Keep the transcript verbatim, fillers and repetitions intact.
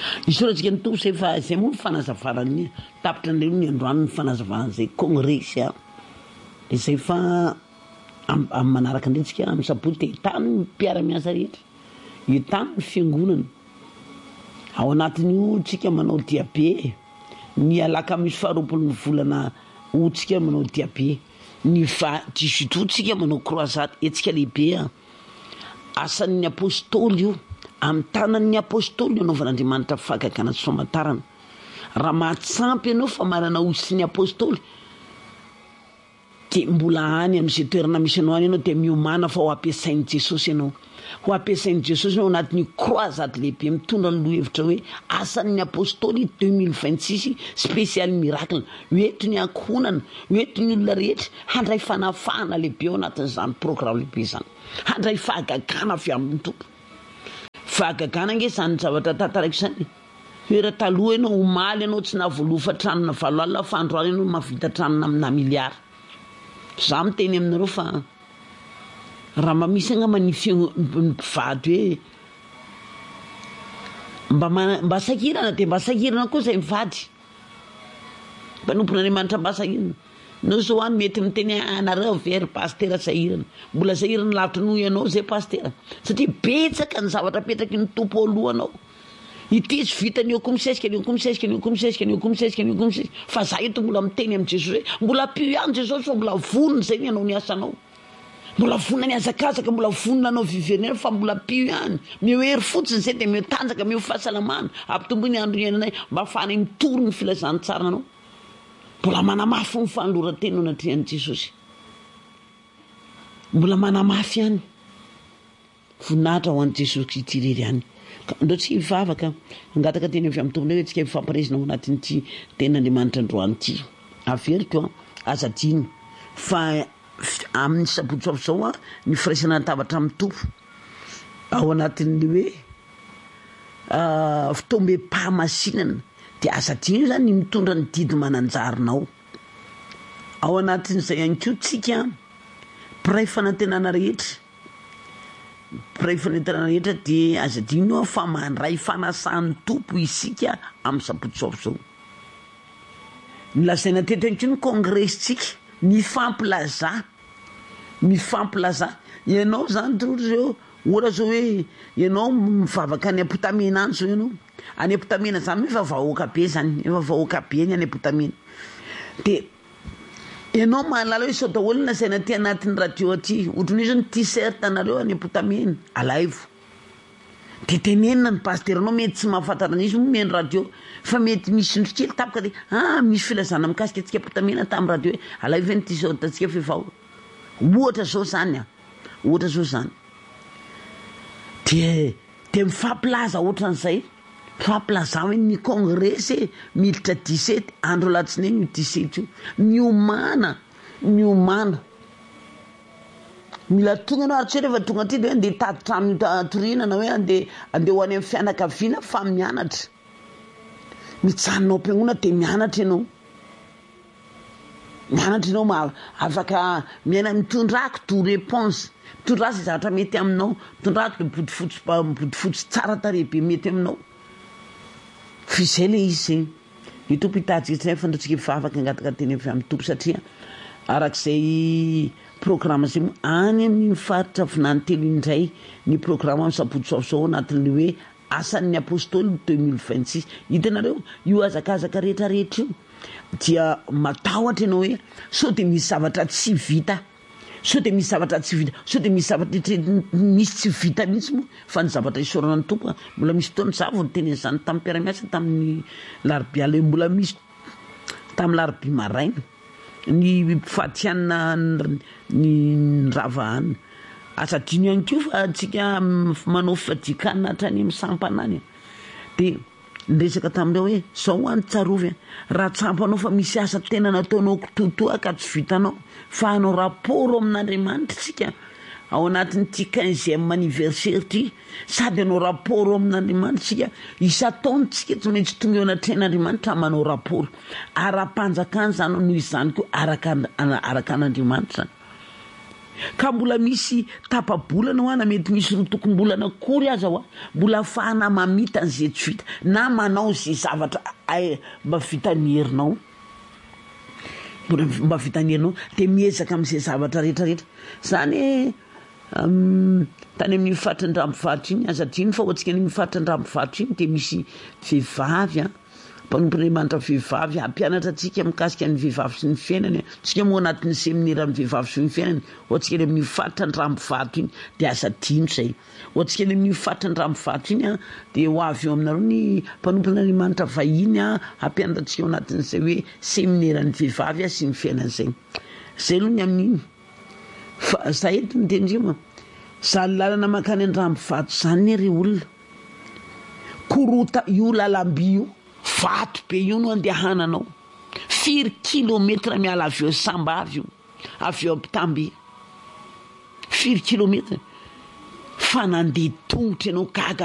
Isoratsika ny tompo zay fa zay moa ny fanazavarany tapitra andreo ny androany ny fanazavana zay congrès a de zay fa am manaraka ndretsika amin'ny sabotsy de tany mpiara-miasa rehetra hitany ny fiangonana ao anatin'io tsika manao diabe ny alaka misy faharoapolo ny volana otsika manao diabe ny va dix-huit août tsika manao croisade etsika lehibe a asan'ny apôstôly io amin'ny tanan'ny apôstôly anaovana Andriamanitra fahagagana sy famantarana raha mahatsampy ianao fa marana osy ny apôstôly de mbola any amin'izay toerana misy anao any ianao de miomana fa ho ampiasain'i Jesosy ianao ho ampiasain'i Jesosy ianao anatin'ny croisade lehibe mitondra ny lohevitra hoe asan'ny apôstôly deux mille vingt-six spécial miracle hoeto ny ankohonana hoeto ny olona rehetra handray fanafahana lehibe ao anatin'izany programme lehibe zany handray fahagagana avy amin'ny tompo fahagagana nge zany zavatra tantaraiko zany hoe raha taloha ianao omaly ianao tsy nahavoalofa tranona valo alina fa androany ianao mahavita tranona amina miliara za miteny aminareo fa raha mamisy angamba ny mpivady hoe mba mba sakirana de mba sakirana koa zay mivady mpanompon'Andriamanitra mba sakirana no zao any mety miteny anareo very pasteur sahirana mbola sahirana lavitra noho ianao zay pasteur satria betsaka ny zavatra petraky ny tompo ao alohanao ity tsy vitany eo koa misesika ny eo koa misesika ny eo koa misesika ny eo koa misesika ny eo koa misesika fa za eto mbola miteny amin'ny Jesosy hoe mbola pio ihany Jesosy fa mbola vonona zay ny anao ny asanao mbola vonona ny azakazaka mbola vonona anao viverina fa mbola pio ihany meo hery fotsiny zay de meo tanjaka meo fahasalamana ampitombo ny andro iananay mba afahany mitoro ny filazany tsara anao mbola manamafy ny fanoloran-tena anatrihan'i Jesosy mbola manamafy ihany voninahitra ho an'i Jesosy Kristy irery ihany ndao tsika hivavaka angataka teny avy amin'ny tompony hoe tsika hifampiresina ao anatin'ity ten'Andriamanitra androany ity averiko a azadino fa amin'ny sabotsy avy zao a ny firaisana tabatra amin'ny tompo ao anatin'ny hoe fitombem-pahamasinana de azadino zany mitondra ny didy mananjarinao ao anatin'izay ihany koa tsika piray fanantenana rehetra piray fanantenana rehetra de azadino fa mandray fanasan'ny tompo isika amin'ny sabotsy avy zao milazaina teto ihany koa ny congrès tsika ny fampilaza ny fampilaza ianao zany tory zao ora zao hoe ianao mivavaka any ampotamena any zao ianao any ampotamena zany hoe efa vahoaka be zany efa vahoaka be ny any ampotamena de ianao mahalala hoe sao daholo na saina ty anatin'ny radio aty ohatran'io zao ny t-shirt anareo any ampotamena alaivo de tenenina ny pasteur anao mety tsy mahafantatra izy momeny radio fa mety misy ndro kely tapaka de ah misy filazana mikasika atsika ampotamena tamin'ny radio hoe alaivo ny t-shirt atsika fevao ohatra zao zany a ohatra zao zany de de mifampilaza ohatran'izay fampilaza hoe ny congrès militra dix-sept andro latsinainy io dix-sept io miomana miomana mila tonga anao aritso rehefa tonga aty de hoe andeha tady trano torinana hoe andeha andeha ho any amin'ny fianakaviana fa mianatra mijanonao am-piangonana de mianatra ianao mianatra ianao ma afaka miaina mitondrako tout réponse mitondra zay zavatra mety aminao mitondrako de bodofotsy bodofotsy tsara tarehibe mety aminao fizay le izy zegny ny tompo hitaditsika fa ndatsika hivavaka angataka teny avy amin'ny tompo satria arak'izay programme zay moa any amin'ny faritra vinany telo indray ny programme amin'ny sabotsy avy zao anatin'ny hoe asan'ny apôstôly deux mille vingt-six hitanareo io azakazaka rehetra rehetra io dia matahotra ianao hoe sao de misy zavatra tsy vita sao de misy zavatra tsy vita sao de misy zavatra misy tsy vita mihitsy moa fa ny zavatra isorana ny tompo mbola misy fotoana za vao niteny zany tamin'ny mpiara-miasa tamin'ny larobia le mbola misy tamin'ny larobia maraina ny fatianina ny ravahana asadino ihany koa fa tsika manao fadikana hatrany amin'ny sampanany de ndresaka tamin'ireo hoe zao any tsarovy raha tsampanao fa misy asa tena nataonao totoa ka tsy vitanao fa hanao raporo amin'Andriamanitra tsika ao anatin'ity quinzième anniversaire ty sady hanao raporo amin'Andriamanitra tsika isa-taona tsika tsy maintsy tonga eo anatrehan'Andriamanitra manao raporo ara-panjakana zany noho izany koa araka araka an'Andriamanitra ka mbola misy tapabolana ho ana mety misy rotokom-bolana kory aza ho a mbola afahana mamita an'izay tsy vita na manao zay zavatra mba vitany herinao mba vitany herinao de miezaka amin'izay zavatra rehetrarehetra zany um, tany amin'ny mifatrandrambivaritra iny aza diny fa ohatsika ny mifatrandrambivaritra iny de misy vehivavy a mpanompon'Andriamanitra vehivavy ampianatra atsika mikasika ny vehivavy sy ny fiainany tsika moa anatin'ny séminaire amin'ny vehivavy sy ny fiainany ohatsika ny amin'ny mifatrandrambivaritra iny de aza dino zay ohatsika ny amin'ny mifatrandrambivaritra iny a de ho avy eo aminareo ny mpanompon'Andriamanitra vahiny a ampianatra atsika ao anatin'izay hoe séminaire ny vehivavy a sy ny fiainany zay zay aloha ny amin'iny fa zay eto ny tendrema zany lalana makany andrambivaritra zany ny re olona korota io lalam-by io vato be io no andehananao firy kilometra miala avy eo samba avy io avy eo ampitamby firy kilometra fa nandeha tongotra ianao gaga